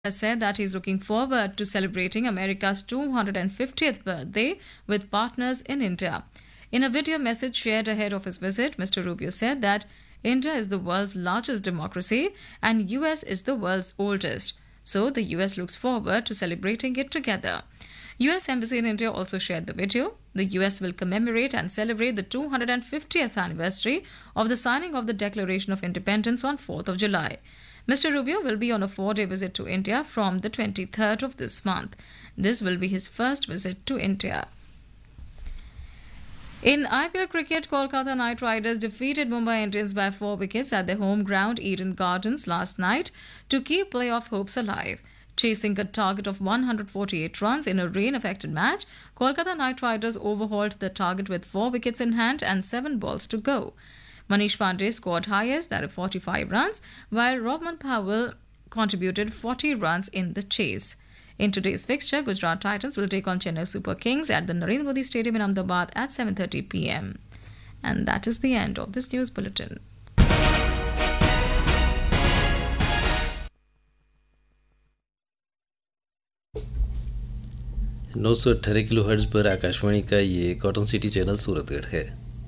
has said that he's looking forward to celebrating America's 250th birthday with partners in India. In a video message shared ahead of his visit, Mr. Rubio said that India is the world's largest democracy and US is the world's oldest. So the US looks forward to celebrating it together. US Embassy in India also shared the video. The US will commemorate and celebrate the 250th anniversary of the signing of the Declaration of Independence on 4th of July. Mr. Rubio will be on a 4-day visit to India from the 23rd of this month. This will be his first visit to India. In IPL cricket, Kolkata Knight Riders defeated Mumbai Indians by 4 wickets at their home ground Eden Gardens last night to keep playoff hopes alive. Chasing a target of 148 runs in a rain-affected match, Kolkata Knight Riders overhauled the target with 4 wickets in hand and 7 balls to go. Manish Pandey scored highest, that is 45 runs, while Robman Powell contributed 40 runs in the chase. In today's fixture, Gujarat Titans will take on Chennai Super Kings at the Narendra Modi Stadium in Ahmedabad at 7:30 p.m. And that is the end of this news bulletin. 918 kilohertz पर आकाशवाणी का ये cotton city channel Suratgarh है।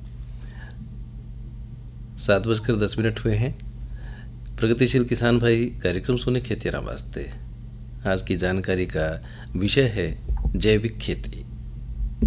7:10 हुए हैं। प्रगतिशील किसान भाई कार्यक्रम सुने खेतियारा वास्ते। आज की जानकारी का विषय है जैविक खेती।